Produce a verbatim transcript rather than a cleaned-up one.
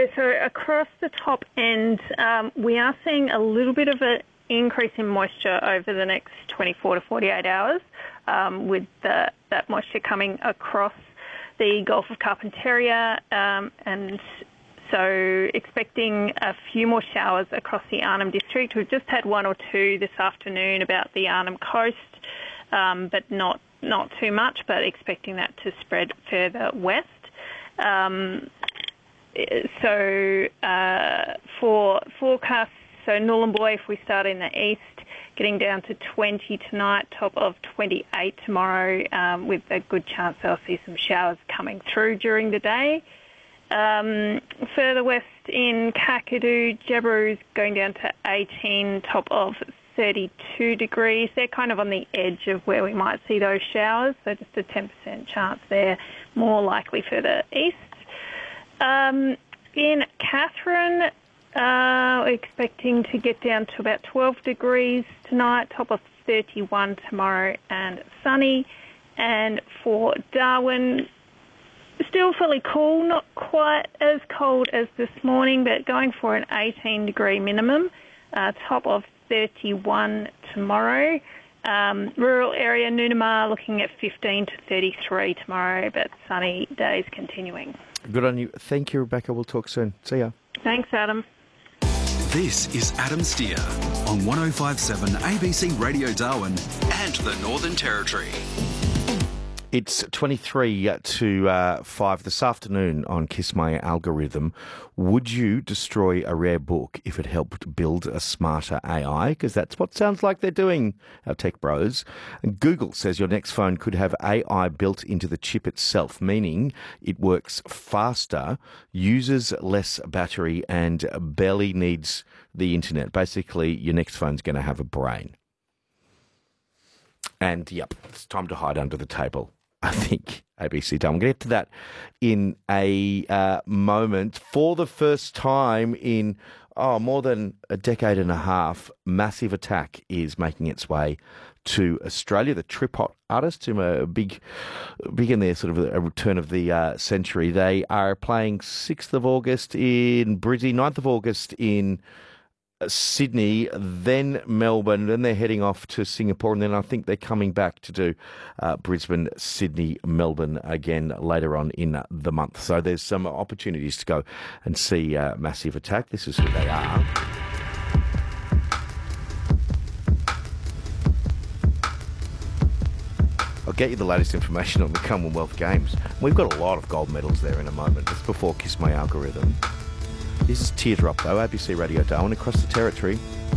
Yeah, so across the top end, um, we are seeing a little bit of an increase in moisture over the next twenty-four to forty-eight hours, um, with the, that moisture coming across the Gulf of Carpentaria, um, and so expecting a few more showers across the Arnhem District. We've just had one or two this afternoon about the Arnhem Coast, um, but not, not too much, but expecting that to spread further west. Um, so uh, for forecasts, so Nhulunbuy, if we start in the east, getting down to twenty tonight, top of twenty-eight tomorrow, um, with a good chance they'll see some showers coming through during the day. Um, further west in Kakadu, Jabiru's going down to eighteen, top of thirty-two degrees. They're kind of on the edge of where we might see those showers, so just a ten percent chance there, more likely further east. Um, in Katherine, uh, we're expecting to get down to about twelve degrees tonight, top of thirty-one tomorrow and sunny. And for Darwin, still fairly cool, not quite as cold as this morning, but going for an eighteen degree minimum, uh, top of thirty-one tomorrow. Um, rural area Noonamar looking at fifteen to thirty-three tomorrow, but sunny days continuing. Good on you. Thank you, Rebecca. We'll talk soon. See ya. Thanks, Adam. This is Adam Steer on one oh five point seven A B C Radio Darwin and the Northern Territory. It's twenty-three to uh, five this afternoon on Kiss My Algorithm. Would you destroy a rare book if it helped build a smarter A I? Because that's what sounds like they're doing, our tech bros. And Google says your next phone could have A I built into the chip itself, meaning it works faster, uses less battery, and barely needs the internet. Basically, your next phone's going to have a brain. And, yep, it's time to hide under the table. I think, A B C Darwin. We'll get to that in a uh, moment. For the first time in, oh, more than a decade and a half, Massive Attack is making its way to Australia. The trip hop artists, who are big, big in their sort of a return of the uh, century. They are playing sixth of August in Brisbane, ninth of August in Sydney, then Melbourne, then they're heading off to Singapore, and then I think they're coming back to do uh, Brisbane, Sydney, Melbourne again later on in the month. So there's some opportunities to go and see uh, Massive Attack. This is who they are. I'll get you the latest information on the Commonwealth Games. We've got a lot of gold medals there in a moment. Just before Kiss My Algorithm. This is Teardrop, though, A B C Radio Darwin, across the territory.